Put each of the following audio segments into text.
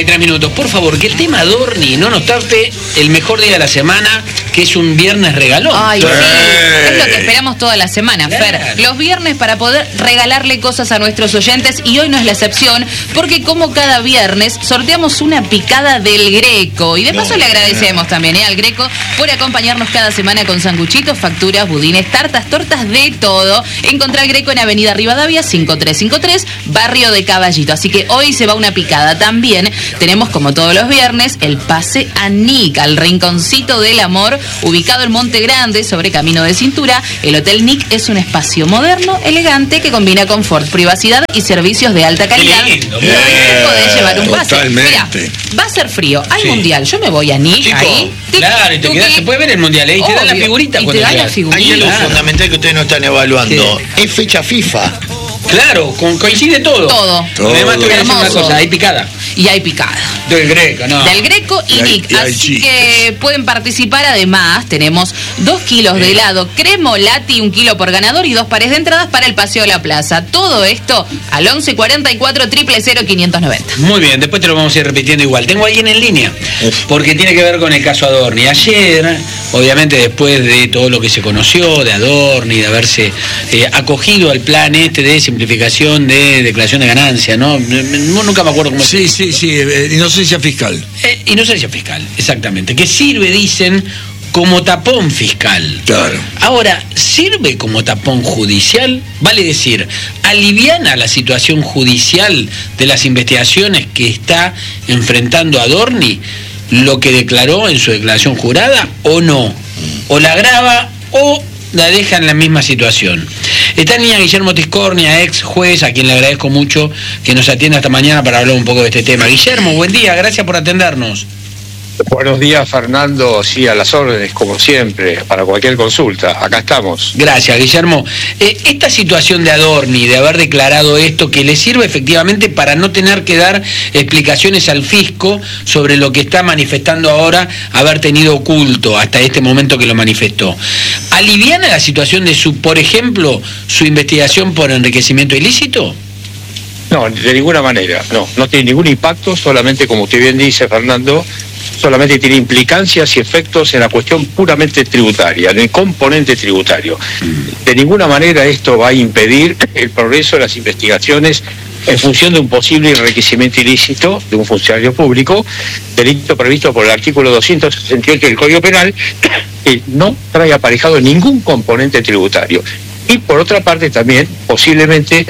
8:43. Por favor, que el tema Adorni no nos tape el mejor día de la semana, que es un viernes regalón. Ay, sí. Es lo que esperamos toda la semana, Fer. Los viernes para poder regalarle cosas a nuestros oyentes, y hoy no es la excepción, porque como cada viernes sorteamos una picada del Greco. Y de paso le agradecemos también al Greco por acompañarnos cada semana con sanguchitos, facturas, budines, tartas, tortas, de todo. Encontrá al Greco en Avenida Rivadavia 5353, barrio de Caballito. Así que hoy se va una picada. También tenemos, como todos los viernes, el pase a Nick, al rinconcito del amor, ubicado en Monte Grande, sobre Camino de Cintura. El Hotel Nick es un espacio moderno, elegante, que combina confort, privacidad y servicios de alta calidad. Lindo, podés llevar un pase. Totalmente. Mirá, va a ser frío, hay mundial, yo me voy a Nick, Chico, ahí. claro, y te quedás, se puede ver el mundial, y te dan la figurita y te cuando dan la llegas. figurita. Hay algo fundamental que ustedes no están evaluando. Es fecha FIFA. Claro, coincide todo. Todo. Además te voy a decir una Hermoso. cosa, hay picada. Y hay picada. Del Greco, ¿no? Del Greco y Nick. y hay Así chicas. que pueden participar. Además, tenemos 2 kilos de helado Cremolati, 1 kilo por ganador, y 2 pares de entradas para el Paseo de la Plaza. Todo esto al 11 44 000 590. Muy bien, después te lo vamos a ir repitiendo igual. Tengo a alguien en línea, porque tiene que ver con el caso Adorni. Ayer, obviamente después de todo lo que se conoció de Adorni, de haberse acogido al plan de simplificación de declaración de ganancia, ¿no? Nunca me acuerdo cómo Sí, inocencia fiscal. Inocencia fiscal, exactamente. Que sirve, dicen, como tapón fiscal. Claro. Ahora, ¿sirve como tapón judicial? Vale decir, ¿aliviana la situación judicial de las investigaciones que está enfrentando Adorni lo que declaró en su declaración jurada, o no? ¿O la agrava o la deja en la misma situación? Está en línea Guillermo Tiscornia, ex juez, a quien le agradezco mucho que nos atienda esta mañana para hablar un poco de este tema. Guillermo, buen día, gracias por atendernos. Buenos días, Fernando. Sí, a las órdenes, como siempre, para cualquier consulta. Acá estamos. Gracias, Guillermo. Esta situación de Adorni, de haber declarado esto, que le sirve efectivamente para no tener que dar explicaciones al fisco sobre lo que está manifestando ahora, haber tenido oculto hasta este momento que lo manifestó. ¿Aliviana la situación de por ejemplo, su investigación por enriquecimiento ilícito? No, de ninguna manera. No tiene ningún impacto, solamente, como usted bien dice, Fernando, solamente tiene implicancias y efectos en la cuestión puramente tributaria, en el componente tributario. De ninguna manera esto va a impedir el progreso de las investigaciones en función de un posible enriquecimiento ilícito de un funcionario público, delito previsto por el artículo 268 del Código Penal, que no trae aparejado ningún componente tributario. Y por otra parte también, posiblemente,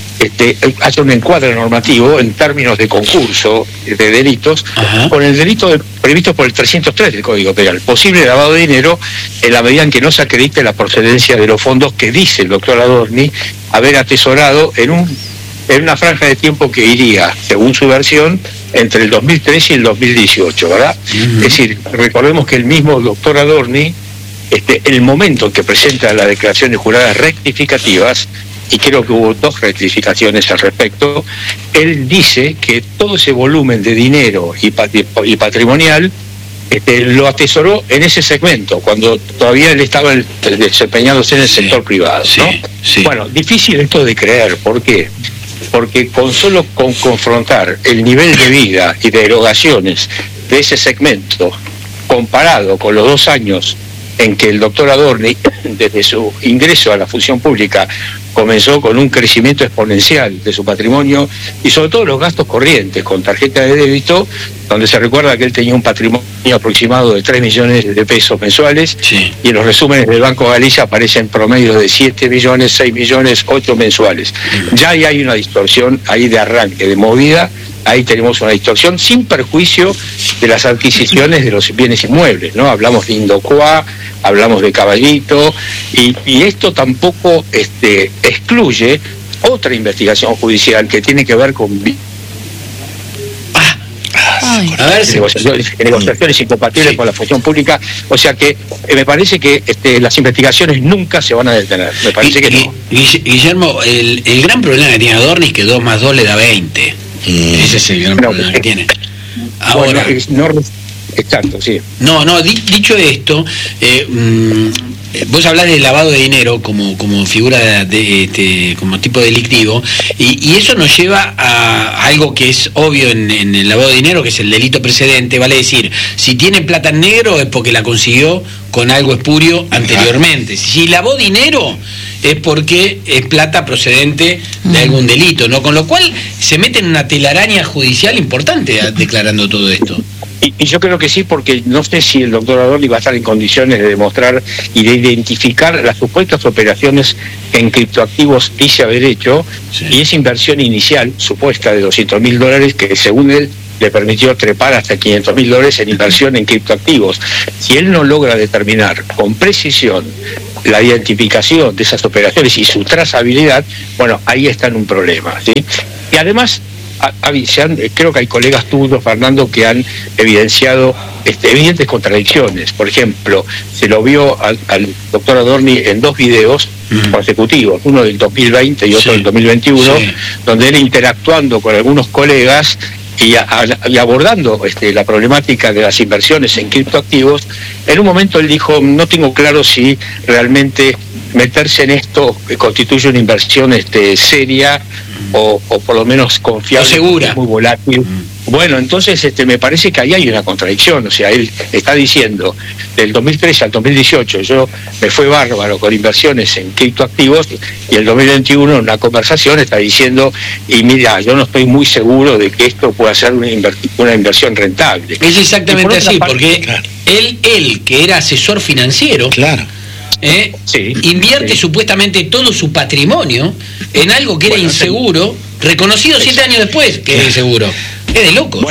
hace un encuadre normativo en términos de concurso de delitos. Ajá. Con el delito previsto por el 303 del Código Penal, posible lavado de dinero, en la medida en que no se acredite la procedencia de los fondos que dice el doctor Adorni haber atesorado en una franja de tiempo que iría, según su versión, entre el 2013 y el 2018, ¿verdad? Es decir, recordemos que el mismo doctor Adorni, el momento en que presenta las declaraciones juradas rectificativas, y creo que hubo 2 rectificaciones al respecto, él dice que todo ese volumen de dinero y patrimonial lo atesoró en ese segmento, cuando todavía él estaba desempeñándose en el sector privado, ¿no? Sí. Bueno, difícil esto de creer. ¿Por qué? Porque con confrontar el nivel de vida y de erogaciones de ese segmento comparado con los 2 años en que el doctor Adorni, desde su ingreso a la función pública, comenzó con un crecimiento exponencial de su patrimonio y sobre todo los gastos corrientes con tarjeta de débito, donde se recuerda que él tenía un patrimonio aproximado de 3 millones de pesos mensuales, y en los resúmenes del Banco de Galicia aparecen promedios de 7 millones, 6 millones, 8 mensuales. Ya ahí hay una distorsión ahí de arranque, de movida. Ahí tenemos una distorsión sin perjuicio de las adquisiciones de los bienes inmuebles, ¿no? Hablamos de Indocuá, hablamos de Caballito, y esto tampoco excluye otra investigación judicial que tiene que ver con negociaciones incompatibles con la función pública. O sea que me parece que las investigaciones nunca se van a detener. Me parece que no. Guillermo, el gran problema que tiene Adorni es que 2 más 2 le da 20. Ese es el gran problema que tiene. Ahora, exacto, sí. Dicho esto, vos hablás de lavado de dinero como figura como tipo delictivo, y eso nos lleva a algo que es obvio en el lavado de dinero, que es el delito precedente, vale decir, si tiene plata en negro es porque la consiguió con algo espurio anteriormente. Si lavó dinero es porque es plata procedente de algún delito, ¿no? Con lo cual se mete en una telaraña judicial importante declarando todo esto. Y yo creo que sí, porque no sé si el doctor Adorni va a estar en condiciones de demostrar y de identificar las supuestas operaciones en criptoactivos que dice haber hecho, y esa inversión inicial supuesta de $200.000 que según él le permitió trepar hasta $500.000 en inversión en criptoactivos. Si él no logra determinar con precisión la identificación de esas operaciones y su trazabilidad, bueno, ahí está en un problema, ¿sí? Y además, creo que hay colegas tuyos, Fernando, que han evidenciado evidentes contradicciones. Por ejemplo, se lo vio al doctor Adorni en 2 videos consecutivos, uno del 2020 y otro del 2021, donde él interactuando con algunos colegas y abordando la problemática de las inversiones en criptoactivos. En un momento él dijo, no tengo claro si realmente meterse en esto constituye una inversión seria o por lo menos confiable, segura, muy volátil. Bueno, entonces me parece que ahí hay una contradicción. O sea, él está diciendo, del 2013 al 2018 yo me fue bárbaro con inversiones en criptoactivos, y el 2021 en una conversación está diciendo, y mira, yo no estoy muy seguro de que esto pueda ser una inversión rentable. Es exactamente así, porque él que era asesor financiero, invierte supuestamente todo su patrimonio en algo que era inseguro, reconocido 7 años después que es inseguro. Es de locos.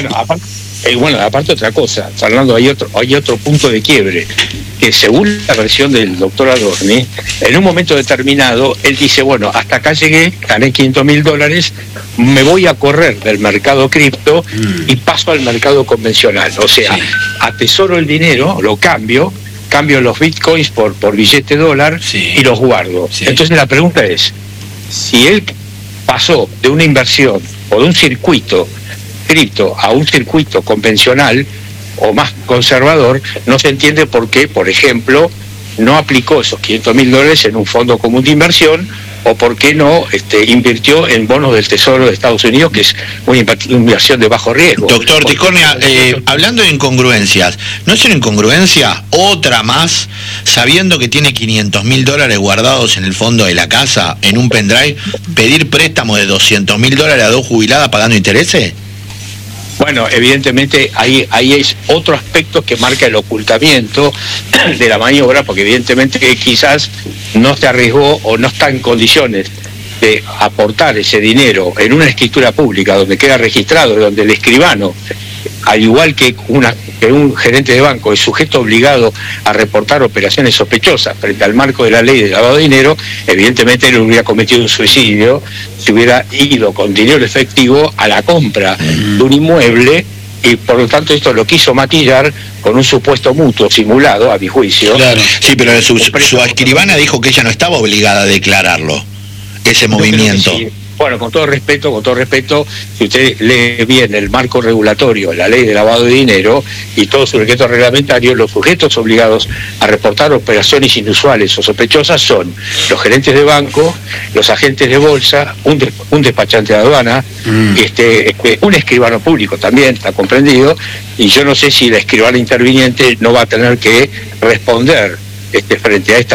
Bueno, aparte otra cosa, Fernando, hay otro punto de quiebre, que según la versión del doctor Adorni, en un momento determinado, él dice, bueno, hasta acá llegué, gané $500.000, me voy a correr del mercado cripto y paso al mercado convencional. O sea, atesoro el dinero, lo cambio los bitcoins por billete dólar y los guardo. Entonces la pregunta es, si él pasó de una inversión o de un circuito cripto a un circuito convencional o más conservador, no se entiende por qué, por ejemplo, no aplicó esos $500.000 en un fondo común de inversión, o por qué no invirtió en bonos del Tesoro de Estados Unidos, que es una inversión de bajo riesgo. Doctor Tiscornia, hablando de incongruencias, ¿no es una incongruencia otra más, sabiendo que tiene $500.000 guardados en el fondo de la casa, en un pendrive, pedir préstamo de $200.000 a 2 jubiladas pagando intereses? Bueno, evidentemente ahí es otro aspecto que marca el ocultamiento de la maniobra, porque evidentemente quizás no se arriesgó o no está en condiciones de aportar ese dinero en una escritura pública donde queda registrado, donde el escribano, al igual que un gerente de banco, es sujeto obligado a reportar operaciones sospechosas frente al marco de la ley de lavado de dinero. Evidentemente él hubiera cometido un suicidio si hubiera ido con dinero efectivo a la compra de un inmueble, y por lo tanto esto lo quiso maquillar con un supuesto mutuo simulado, a mi juicio. Claro. Sí, pero su escribana dijo que ella no estaba obligada a declararlo, ese movimiento. Bueno, con todo respeto, si usted lee bien el marco regulatorio, la ley de lavado de dinero y todo su decreto reglamentario, los sujetos obligados a reportar operaciones inusuales o sospechosas son los gerentes de banco, los agentes de bolsa, un despachante de aduana, un escribano público también, está comprendido, y yo no sé si la escribana interviniente no va a tener que responder frente a esta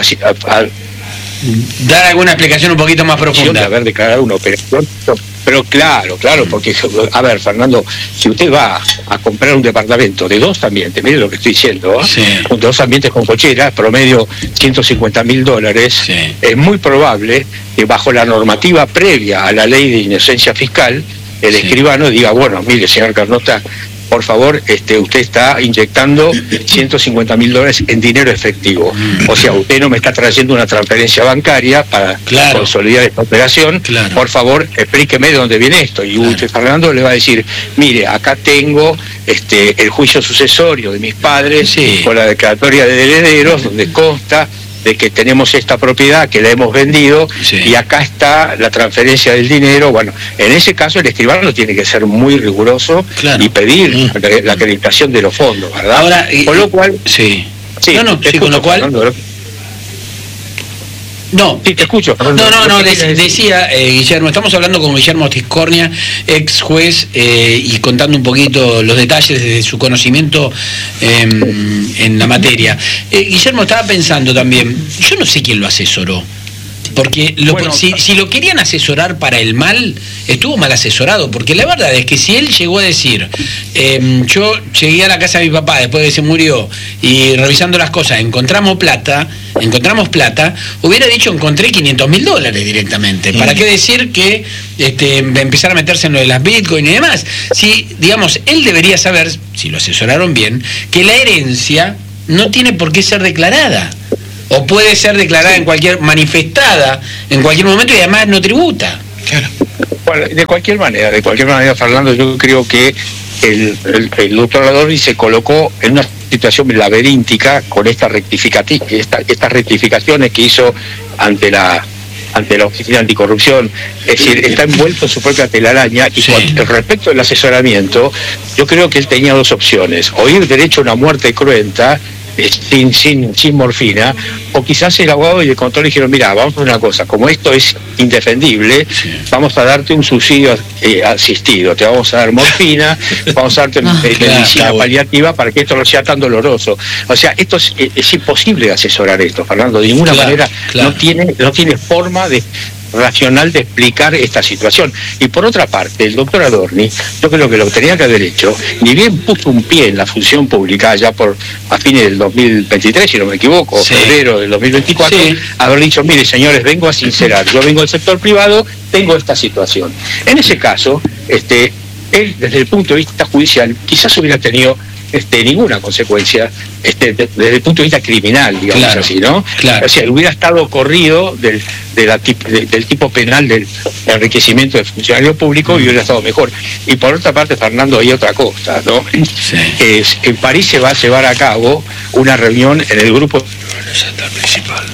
dar alguna explicación un poquito más profunda. De haber declarado una operación, pero claro, porque, a ver, Fernando, si usted va a comprar un departamento de 2 ambientes, mire lo que estoy diciendo, 2 ambientes con cochera, promedio $150.000, es muy probable que bajo la normativa previa a la ley de inocencia fiscal, el escribano diga, bueno, mire, señor Carnota, por favor, usted está inyectando $150.000 en dinero efectivo. O sea, usted no me está trayendo una transferencia bancaria para consolidar esta operación. Por favor, explíqueme de dónde viene esto. Y usted, Fernando, le va a decir, mire, acá tengo el juicio sucesorio de mis padres con la declaratoria de herederos, donde consta de que tenemos esta propiedad, que la hemos vendido, y acá está la transferencia del dinero. Bueno, en ese caso el escribano tiene que ser muy riguroso y pedir la acreditación de los fondos, ¿verdad? Ahora, con lo cual... con lo cual... No, sí, te escucho. Decía, Guillermo, estamos hablando con Guillermo Tiscornia, ex juez, y contando un poquito los detalles de su conocimiento en la materia. Guillermo, estaba pensando también, yo no sé quién lo asesoró. Porque si lo querían asesorar para el mal, estuvo mal asesorado, porque la verdad es que si él llegó a decir, yo llegué a la casa de mi papá después de que se murió y revisando las cosas encontramos plata, hubiera dicho encontré $500.000 directamente. ¿Para qué decir que empezar a meterse en lo de las Bitcoin y demás? Si, digamos, él debería saber, si lo asesoraron bien, que la herencia no tiene por qué ser declarada. O puede ser declarada manifestada en cualquier momento y además no tributa. Claro. Bueno, de cualquier manera, Fernando, yo creo que el doctor Adorni se colocó en una situación laberíntica con estas rectificaciones que hizo ante la Oficina Anticorrupción. Es decir, está envuelto en su propia telaraña. Y respecto al asesoramiento, yo creo que él tenía dos opciones: o ir derecho a una muerte cruenta, sin morfina, o quizás el abogado y el control dijeron, mira, vamos a hacer una cosa, como esto es indefendible, vamos a darte un subsidio asistido, te vamos a dar morfina, vamos a darte medicina paliativa para que esto no sea tan doloroso. O sea, esto es imposible asesorar esto, Fernando, de ninguna manera. No tiene forma racional de explicar esta situación. Y por otra parte, el doctor Adorni, yo creo que lo que tenía que haber hecho, ni bien puso un pie en la función pública ya a fines del 2023, si no me equivoco, febrero del 2024, haber dicho, mire señores, vengo a sincerar, yo vengo del sector privado, tengo esta situación. En ese caso, él desde el punto de vista judicial quizás hubiera tenido ninguna consecuencia desde el punto de vista criminal, digamos así, ¿no? Claro. O sea, hubiera estado corrido del tipo penal del enriquecimiento del funcionario público y hubiera estado mejor. Y por otra parte, Fernando, hay otra cosa, ¿no? En París se va a llevar a cabo una reunión en el grupo principal.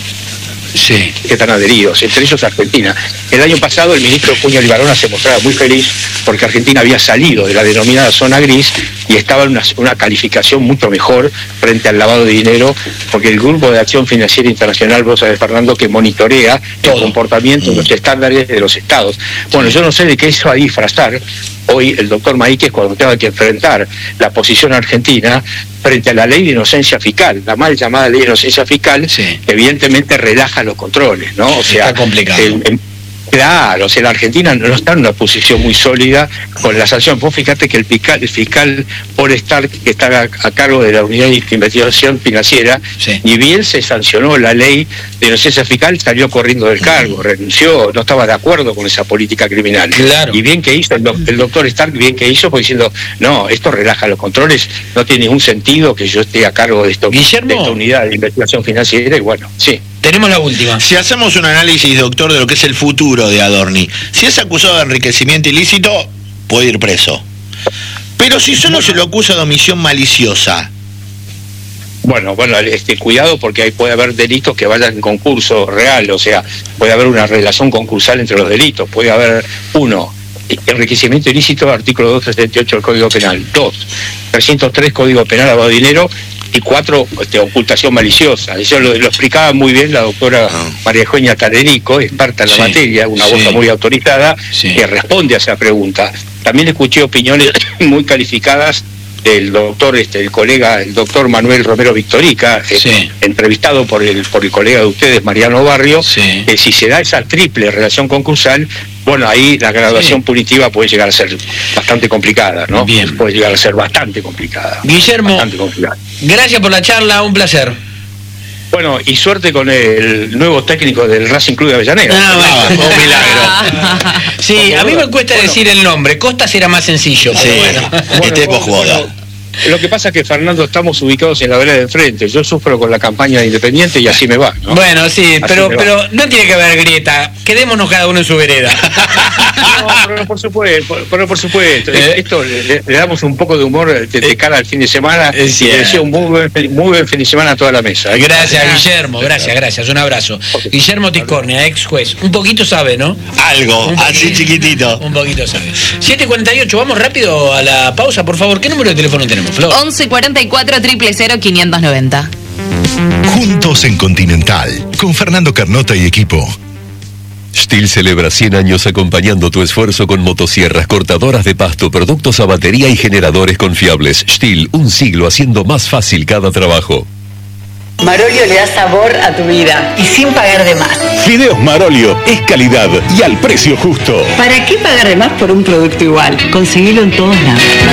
Que están adheridos, entre ellos Argentina. El año pasado el ministro Puño Libarona se mostraba muy feliz porque Argentina había salido de la denominada zona gris y estaba en una calificación mucho mejor frente al lavado de dinero, porque el Grupo de Acción Financiera Internacional, vos sabés, Fernando, que monitorea el comportamiento de los estándares de los estados. Bueno, yo no sé de qué se va a disfrazar hoy el doctor Maíquez cuando tenga que enfrentar la posición argentina frente a la ley de inocencia fiscal, la mal llamada ley de inocencia fiscal, que evidentemente relaja los controles, ¿no? O sea, está complicado. Claro, o sea, la Argentina no está en una posición muy sólida con la sanción. Vos fíjate que el fiscal Paul Stark, que está a cargo de la unidad de investigación financiera, ni bien se sancionó la ley de inocencia fiscal, salió corriendo del cargo, renunció, no estaba de acuerdo con esa política criminal. Claro. Y bien que hizo el doctor Stark, bien que hizo, pues diciendo, no, esto relaja los controles, no tiene ningún sentido que yo esté a cargo de esta unidad de investigación financiera, y bueno, Tenemos la última. Si hacemos un análisis, doctor, de lo que es el futuro de Adorni, si es acusado de enriquecimiento ilícito, puede ir preso. Pero si solo se lo acusa de omisión maliciosa. Bueno, cuidado, porque ahí puede haber delitos que vayan en concurso real, o sea, puede haber una relación concursal entre los delitos, puede haber enriquecimiento ilícito, artículo 278 del Código Penal, 2, 303 Código Penal, lavado de dinero, y 4, ocultación maliciosa. Eso lo explicaba muy bien la doctora María Eugenia Talerico, experta en la materia, una voz muy autorizada, que responde a esa pregunta. También escuché opiniones muy calificadas del doctor, el doctor Manuel Romero Victorica, entrevistado por el colega de ustedes, Mariano Barrio, que si se da esa triple relación concursal, bueno, ahí la graduación punitiva puede llegar a ser bastante complicada, ¿no? Bien. Puede llegar a ser bastante complicada. Guillermo, gracias por la charla, un placer. Bueno, y suerte con el nuevo técnico del Racing Club de Avellaneda. Un milagro. Sí, a mí me cuesta decir el nombre. Costas era más sencillo. Lo que pasa es que, Fernando, estamos ubicados en la vereda de enfrente. Yo sufro con la campaña de Independiente y así me va, ¿no? Bueno, sí, pero no tiene que haber grieta. Quedémonos cada uno en su vereda. No, pero por supuesto. Esto le damos un poco de humor de cara al fin de semana. Y le deseo un muy buen fin de semana a toda la mesa. Gracias, Guillermo. Gracias. Un abrazo. Guillermo Tiscornia, ex juez. Un poquito sabe, ¿no? Algo, así chiquitito. Un poquito sabe. 7:48, vamos rápido a la pausa, por favor. ¿Qué número de teléfono tenemos, Flor? 11 44 000 590. Juntos en Continental, con Fernando Carnota y equipo. STIHL celebra 100 años acompañando tu esfuerzo con motosierras, cortadoras de pasto, productos a batería y generadores confiables. STIHL, un siglo haciendo más fácil cada trabajo. Marolio le da sabor a tu vida y sin pagar de más. Fideos Marolio, es calidad y al precio justo. ¿Para qué pagar de más por un producto igual? Conseguilo en todos lados.